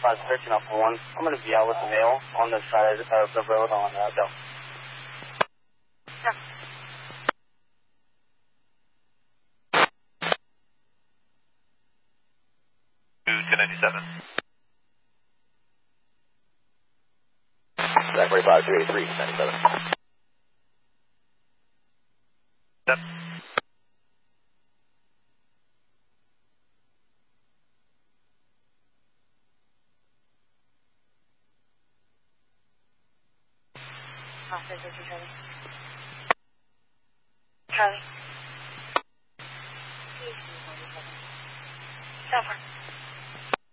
13 off 1. I'm going to be out with the mail on the side of the road on Bell. Yeah. 1097. Zach 45 283, 97. Yep. Charlie. Charlie.